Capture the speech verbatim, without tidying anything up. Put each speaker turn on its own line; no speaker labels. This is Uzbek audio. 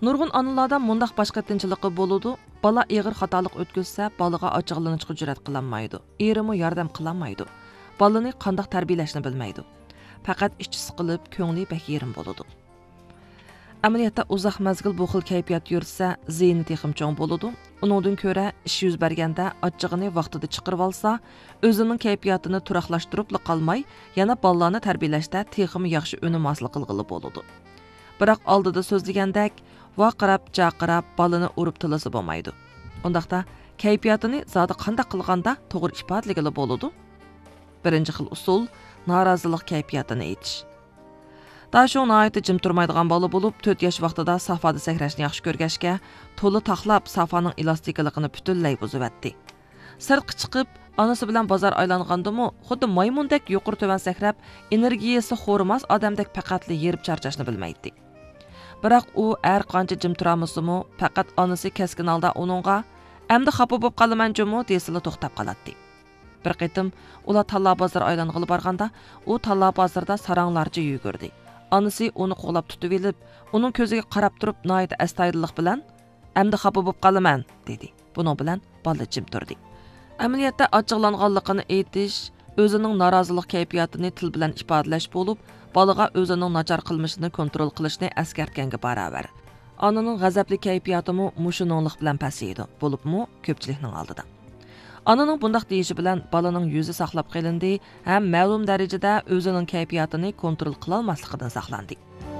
Nurg'un onalarda mundaq boshqa tinchiligi bo'ladi. Bola ig'ir xatolik o'tkazsa, bolaga ochiqlanishga jur'at qilolmaydi. Erimi yordam qilolmaydi. Bolani qanday tarbiyalashni bilmaydi. Faqat ichi siqilib, ko'ngli bak yerim bo'ladi. Amaliyotda uzoq mazgil bu xil kayfiyat yursa, zehni texim cho'ng bo'ladi. Uningdan ko'ra ish yuz berganda ochig'ini vaqtida chiqarib olsa, o'zining kayfiyatini turaqlashtirib qolmay, yana bolalarni tarbiyalashda texim yaxshi unum hosil qilg'ili bo'ladi. Biroq oldida so'zlagandek, vaqirab, jaqirab bolani urib tilasi bo'lmaydi. Undaqda kayfiyatini zodi qanday qilganda to'g'ri ifodalagili bo'ladi. Birinchi xil usul norozilik kayfiyatini aytish. Daşo nəhayət jim turmaydigan bola bo'lib, to'rt yosh vaqtida safada sakrashni yaxshi ko'rgashga, to'li taxlab safaning elastikligini butunlay buzivatdi. Sirtqa chiqib, onasi bilan bozor aylangandimi, xuddi maymundek yuqori tovan sakrab, energiyasi xo'rmas odamdek faqatli yerib charchashni bilmaydi. Biroq u har qancha jim turamasimi, faqat onasi keskin holda uningga "Endi xafa bo'lib qolaman-jimi?" desila to'xtab qoladi. Bir qitim ular talla bozor aylang'ili borganda, u talla bozorda saranglarcha yugurdi. Anisi onu qo'lab tutib elib, uning ko'ziga qarab turib, nihoyat astoydillik bilan "Endi xafa bo'lib qolaman" dedi. Buning bilan bola jim turdi. Amaliyotda ochiqlanganligini aytish, o'zining norozilik kayfiyatini til bilan ifodalash bo'lib, bolaga o'zining nachar qilmishini kontrol qilishni askartganga baravar. Onaning g'azabli kayfiyatimi mushuninglik bilan pasaydi, bo'libmi ko'pchilikning oldida. Onaning bundaq deyishi bilan bolaning yuzi saqlab qilindi ham ma'lum darajada o'zining kayfiyatini kontrol qila olmasligidan saqlandi.